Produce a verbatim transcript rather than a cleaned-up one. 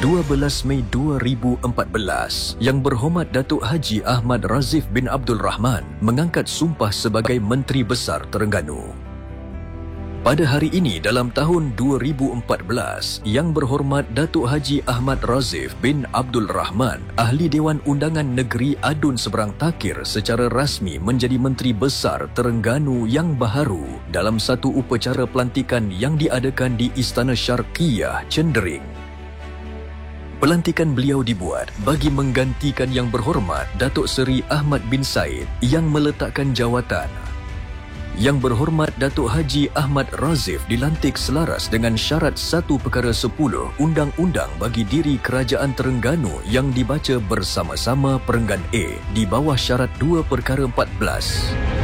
dua belas Mei dua ribu empat belas, Yang Berhormat Datuk Haji Ahmad Razif bin Abdul Rahman mengangkat sumpah sebagai Menteri Besar Terengganu. Pada hari ini dalam tahun dua ribu empat belas, Yang Berhormat Datuk Haji Ahmad Razif bin Abdul Rahman, Ahli Dewan Undangan Negeri Adun Seberang Takir, secara rasmi menjadi Menteri Besar Terengganu yang baharu dalam satu upacara pelantikan yang diadakan di Istana Syarqiyah, Cendering. Pelantikan beliau dibuat bagi menggantikan Yang Berhormat Datuk Seri Ahmad bin Said yang meletakkan jawatan. Yang Berhormat Datuk Haji Ahmad Razif dilantik selaras dengan syarat satu perkara sepuluh Undang-Undang bagi diri Kerajaan Terengganu yang dibaca bersama-sama Perenggan A di bawah syarat dua perkara empat belas.